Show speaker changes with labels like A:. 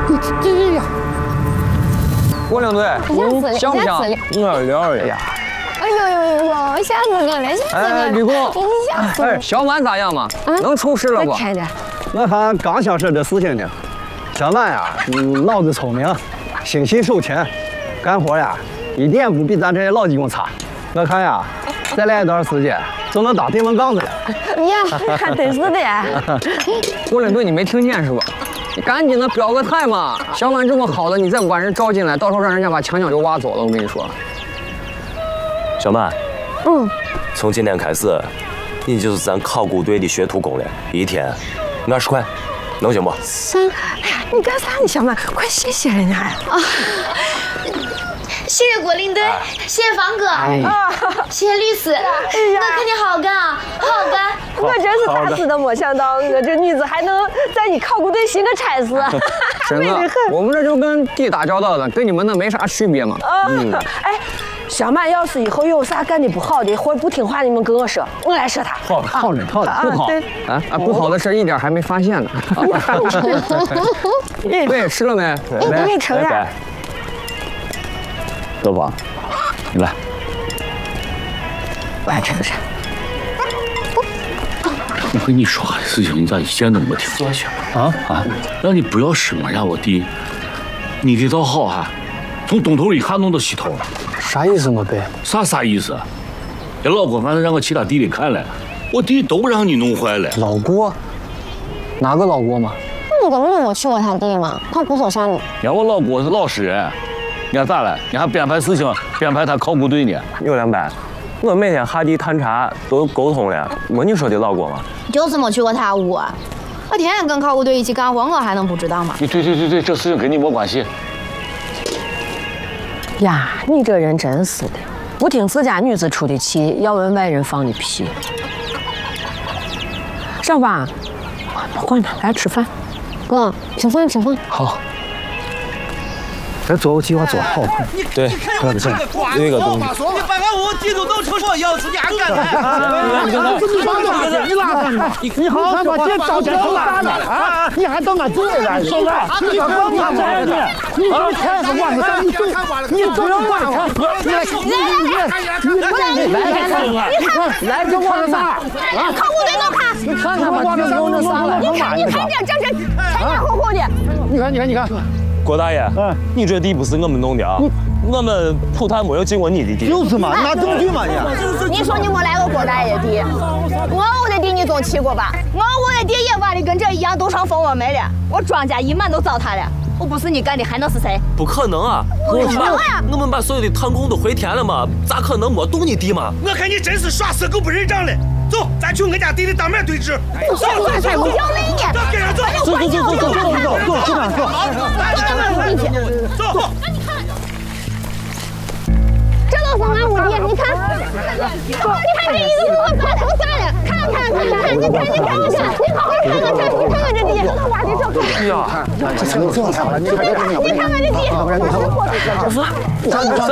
A: 哎呀，
B: 郭领队，香不香？
C: 我聊呀。
D: 哎呦，吓死我了，吓死我了！
B: 哎，吕工，
D: 吓死我了！
B: 小满咋样嘛？能出事了不？
D: 开点。
A: 我还刚想说这事情呢。小满呀，脑子聪明，心细手勤，干活呀一点不比咱这些老技工差。我看呀，再来一段时间就能当电蚊杠子了。
D: 呀，还真是的。
B: 郭领队，你没听见是吧？你赶紧的表个态嘛！小满这么好的，你再不把人招进来，到时候让人家把强强就挖走了。我跟你说。
C: 小满，从今天开始，你就是咱考古队的学徒工了，一天20块，能行不？
D: 行。哎呀，你干啥呢，小满？快谢谢人家呀！啊，
E: 谢谢郭领队，谢谢方哥，谢谢律师，我看你好干啊，好干。
D: 我真是打死都没想到，我这女子还能在你考古队寻个差事，
B: 美得很。我们这就跟地打交道的，跟你们那没啥区别嘛。
D: 哎。小满要是以后有啥干的不好的或者不听话，你们跟我说，我来说他。
A: 好的，不好
B: 不好的事一点还没发现呢。对，吃了没？
D: 我给你盛点。
C: 豆腐，你来。
D: 我还吃啥？
F: 我跟你说的事情，你咋一件都没听进去？让你不要失望呀，我弟，你的倒好哈，从东头一看弄到西头了。
A: 啥意思嘛，伯？
F: 啥意思？这老郭反正让我其他弟弟看了，我弟都让你弄坏了。
B: 老郭？哪个老郭嘛？
D: 你根本就没去过他弟嘛，他不说啥呢。
F: 你看我老郭是老实人，你看咋了？你还编排事情，编排他考古队呢。
C: 刘两伯，我每天下地探查都有沟通了，没你说的老郭吗？
E: 就是没去过他屋，我天天跟考古队一起干活，我还能不知道吗？
F: 对，这事情跟你没关系。
D: 呀，你这人真是的，不听自家女子出的气，要问外人放的屁。上吧，不管他，来吃饭。哥，吃饭。
A: 好。这作物计划做好。
C: 对，那个东西。
G: 你把俺屋地都弄成我要出去还干
A: 你拉倒吧！你好好把这找钱拉了啊！你还当俺弟来？说吧，你把我拿走了，你钱是我的，你不要管我，你来给我拿！
E: 考古队都看，
A: 你看看吧，我们弄啥了？
E: 你看这整前后后的。
A: 你看。
C: 郭大爷，你这地不是我们弄的啊，我们普坛没有进过你的地。
A: 就是嘛，拿证据嘛你。
E: 你说你没来过郭大爷地，我屋的地你总去过吧？我屋的地也挖的跟这一样，都上蜂窝煤了，我庄稼一满都糟蹋了。我不是你干的，还能是谁？
C: 不可能啊！我们把所有的探工都回填了嘛，咋可能没动你地嘛？
G: 我看你真是耍死狗不认账了。走，咱去俺家弟弟当面对质。
E: 走，才不要脸呢！
G: 跟上走，
A: 走。
G: 走。
E: 这都是俺屋地，你看，这一个我把头撒了，看，你好好看这地，都挖的这块。
A: 哎呀，这太好了，你看这地，
E: 你看看这地，